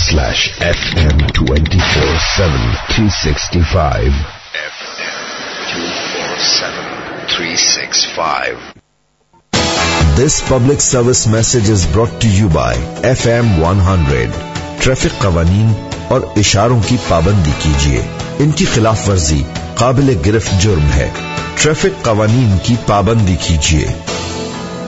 FM 24/7 365. FM 24/7 365. This public service message is brought to you by FM 100. Traffic कवानीन और इशारों की पाबंदी कीजिए, इनकी खिलाफ वर्जी काबिल गिरफ्त जुर्म है। ट्रैफिक कवानीन की पाबंदी कीजिए।